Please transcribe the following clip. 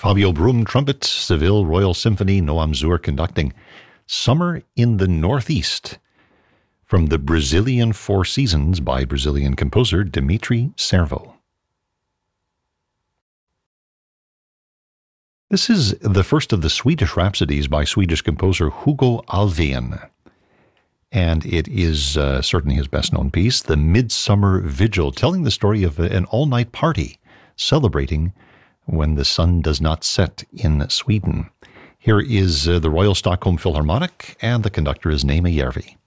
Fabio Brum, trumpet, Seville Royal Symphony, Noam Zur conducting. Summer in the Northeast, from the Brazilian Four Seasons by Brazilian composer Dmitri Servo. This is the first of the Swedish Rhapsodies by Swedish composer Hugo Alfvén. And it is certainly his best-known piece, The Midsummer Vigil, telling the story of an all-night party celebrating when the sun does not set in Sweden. Here is the Royal Stockholm Philharmonic, and the conductor is Neema Järvi.